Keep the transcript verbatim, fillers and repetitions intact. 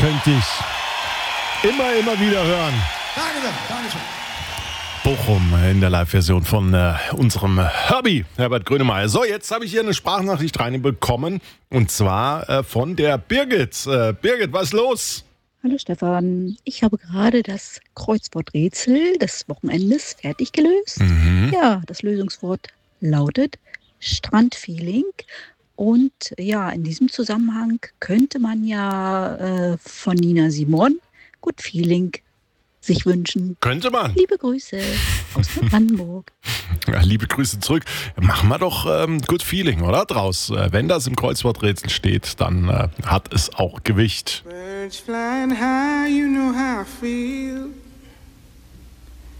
könnte ich immer, immer wieder hören. Danke, danke schön. Bochum in der Live-Version von äh, unserem Herbie, Herbert Grönemeyer. So, jetzt habe ich hier eine Sprachnachricht reinbekommen und zwar äh, von der Birgit. Äh, Birgit, was ist los? Hallo Stefan, ich habe gerade das Kreuzworträtsel des Wochenendes fertig gelöst. Mhm. Ja, das Lösungswort lautet Strandfeeling. Und ja, in diesem Zusammenhang könnte man ja äh, von Nina Simon Good Feeling sich wünschen. Könnte man. Liebe Grüße aus Brandenburg. Ja, liebe Grüße zurück. Machen wir doch ähm, Good Feeling, oder? Draus. Äh, wenn das im Kreuzworträtsel steht, dann äh, hat es auch Gewicht. Birds flying high, you know how I feel.